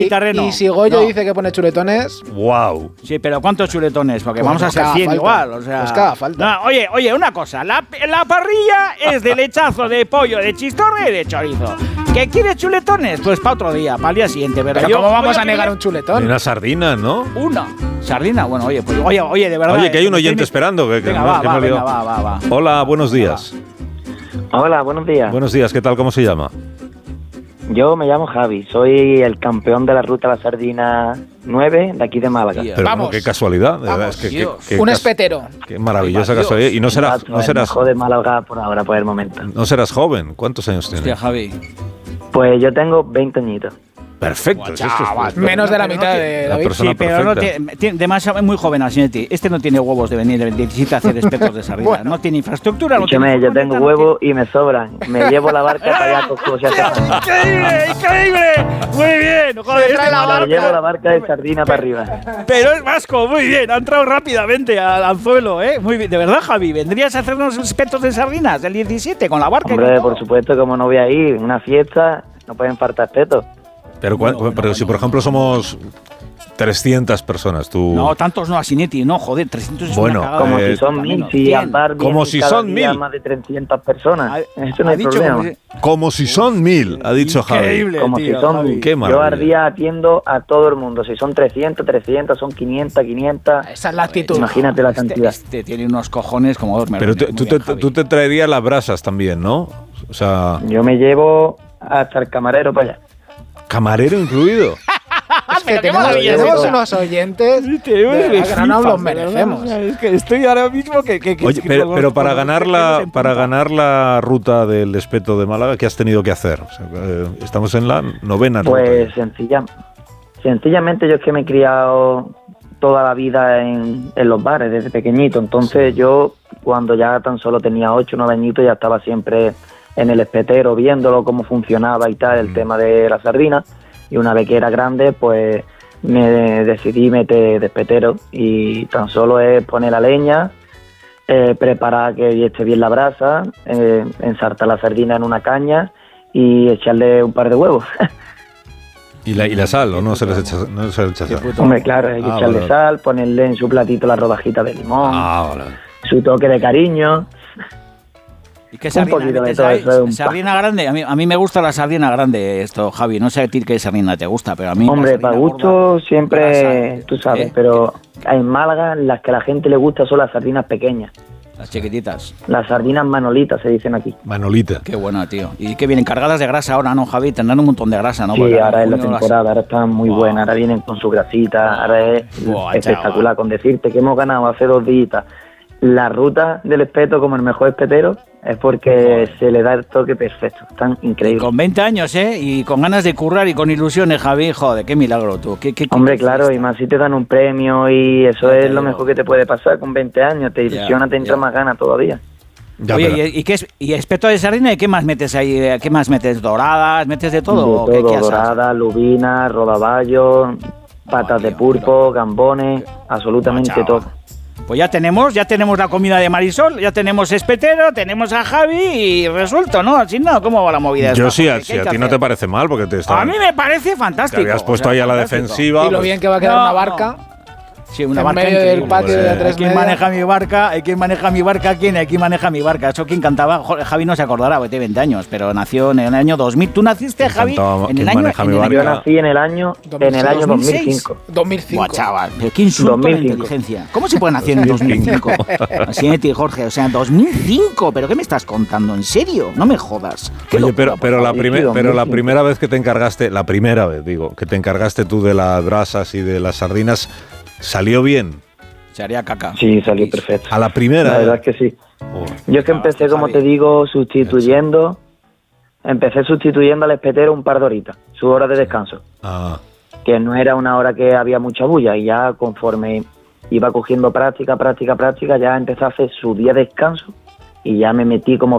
Y si Goyo dice que pone chuletones... ¡Wow! Sí, pero ¿cuántos chuletones? Porque Pues vamos a ser 100 falta. igual. O sea, Pues cada falta. No, oye, una cosa. La parrilla es de lechazo, de pollo, de chistorra y de chorizo. ¿Qué quieres chuletones? Pues para otro día, para el día siguiente. Pero ¿cómo vamos a negar un chuletón? Y una sardina, ¿no? Una sardina. Bueno, oye, pues oye, de verdad. Oye, que hay un oyente esperando. Venga, va. Hola, buenos días. Hola, buenos días. Buenos días, ¿qué tal? ¿Cómo se llama? Yo me llamo Javi, soy el campeón de la Ruta a la Sardina 9 de aquí de Málaga. Pero Vamos. qué casualidad. de verdad, Vamos, es que, Dios. qué Un cas- espetero. Qué maravillosa Dios. casualidad. Y no serás El mejor de Málaga por ahora, por el momento. no serás joven. ¿Cuántos años tienes? Hostia, Javi. Pues yo tengo 20 añitos. Perfecto. Guau, esto es- chaval. Menos de la Pero mitad no de la David. persona Sí, pero no perfecta. tiene demasiado, muy joven Asinetti. Este no tiene huevos de venir el 27 a hacer espetos de sardina. Bueno. No tiene infraestructura. No Escúchame, tiene yo tengo furgoneta, huevos y me sobran. Me llevo la barca para allá con cosas. ¡Increíble! Muy bien, joder. Me llevo la barca de sardina para arriba. Pero es vasco, muy bien. Ha entrado rápidamente al anzuelo, ¿eh? Muy bien. De verdad, Javi, ¿vendrías a hacernos espetos de sardinas del 17 con la barca? y Hombre, con todo? por supuesto, como no voy a ir, una fiesta, no pueden faltar espetos. Pero, pero si, por ejemplo, somos 300 personas, tú... No, tantos no, Asinetti. No, joder, 300 es Bueno, una cagada. Como si son También, 1000, si 100. al bar Como vienen si cada son día 1000. más de 300 personas. Eso no Ha hay dicho problema. como si- Como si son 1000, ha dicho Javi. Increíble, Como tío, si son Javi. 1000. Qué Yo maravilla. al día atiendo a todo el mundo. Si son 300, 300, son 500, 500. Esa es la actitud. Imagínate la cantidad. Este tiene unos cojones como dos Pero melones. Muy bien, Javi. tú te traerías las brasas también, ¿no? O sea, Yo me llevo hasta el camarero para allá. camarero incluido. Es que pero qué tenemos maravilla, tenemos ¿no? unos oyentes Sí, te digo, de me verdad que no nos flipas, los merecemos. de verdad. Es que estoy ahora mismo que Oye, que pero para con los ganar pelos en punta. la ruta del espeto de Málaga, ¿qué has tenido que hacer? O sea, estamos en la 9ª ruta. Pues sencillamente yo es que me he criado toda la vida en los bares desde pequeñito. Entonces yo cuando ya tan solo tenía 8 o 9 añitos ya estaba siempre en el espetero viéndolo cómo funcionaba y tal, el tema de la sardina. Y una vez que era grande pues me decidí meter de espetero y tan solo es poner la leña, preparar que esté bien la brasa, ensartar la sardina en una caña y echarle un par de huevos. ¿Y la sal o no se les echa, no se les echa sal? Hombre, claro, hay que echarle vale. sal, ponerle en su platito la rodajita de limón, Vale. su toque de cariño. ¿Y qué Un sardina poquito de metes todo ahí? eso de un Sardina grande. A mí me gusta la sardina grande, esto, Javi. No sé a ti qué sardina te gusta, pero a mí. Hombre, la sardina para gusto gorda, siempre, grasa, tú sabes, ¿eh? pero en Málaga las que a la gente le gusta son las sardinas pequeñas. Las chiquititas. Las sardinas manolitas se dicen aquí. Manolita. Qué buena, tío. Y que vienen cargadas de grasa ahora, ¿no, Javi? Tendrán un montón de grasa, ¿no? Sí, Porque ahora es la junio las- temporada, ahora están muy Buah. buenas, ahora vienen con su grasita, ahora es Buah, espectacular. chaval. Con decirte que hemos ganado hace 2 días la ruta del espeto como el mejor espetero es porque se le da el toque perfecto, están increíbles. Con 20 años, ¿eh? Y con ganas de currar y con ilusiones, Javi. Joder, qué milagro, tú. Hombre, qué claro, fiesta. y más si te dan un premio y eso Ya te es lo digo. mejor que te puede pasar con 20 años, te ilusiona, te entra ya. más ganas todavía. Ya, Oye, pero- ¿y qué es? ¿Y espeto de sardina? ¿Y qué más metes ahí? ¿Qué más metes? ¿Doradas? ¿Metes de todo? De ¿O qué todo, asas? dorada, lubina, rodaballo, patas de tío, pulpo, gambones, absolutamente chaval. todo. Pues ya tenemos la comida de Marisol, ya tenemos espetero, tenemos a Javi y resuelto, ¿no? Así no, ¿cómo va la movida? Yo esta? sí, ¿Qué a hay que ti no hacer? te parece mal porque te está... A mí me parece Te fantástico. habías puesto o sea, ahí a la fantástico. defensiva. Y lo pues- bien que va a quedar No, una no. barca. Sí, una en barca medio del increíble. patio de la tres ¿Quién media. maneja mi barca? ¿Quién maneja mi barca? ¿Quién? ¿Quién maneja mi barca? Eso quién cantaba. Joder, Javi no se acordará, porque tiene 20 años, pero nació en el año 2000. ¿Tú naciste, ¿Quién Javi? cantaba- En quién el año, maneja en mi el barca? Yo año nací en el año 2005. 2005. Buah, chaval, pero qué insulto a la 2005. inteligencia. ¿Cómo se puede nacer en 2005? Así es, tío, Jorge, o sea, 2005, ¿pero qué me estás contando? ¿En serio? No me jodas. Qué Oye, locura, pero la favor. pero la 2005. primera vez que te encargaste, la primera vez, digo, que te encargaste tú de las brasas y de las sardinas, ¿salió bien? Se haría caca. Sí, salió perfecto. A la primera. La verdad es que sí. Oh. Yo es que empecé, como Javi. te digo, empecé sustituyendo al espetero un par de horitas, su hora de descanso, Ah, que no era una hora que había mucha bulla, y ya conforme iba cogiendo práctica, ya empecé a hacer su día de descanso y ya me metí como